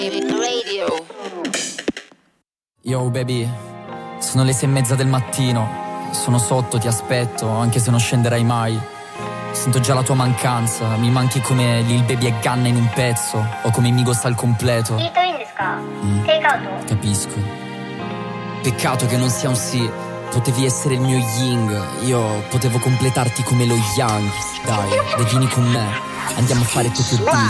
Radio. Yo baby, sono le 6:30 del mattino. Sono sotto, ti aspetto, anche se non scenderai mai. Sento già la tua mancanza. Mi manchi come Lil Baby e Gunna in un pezzo, o come Migos al completo. Capisco. Peccato che non sia un sì. Potevi essere il mio yin. Io potevo completarti come lo yang. Dai vieni con me. Andiamo a fare Tokyo Drift.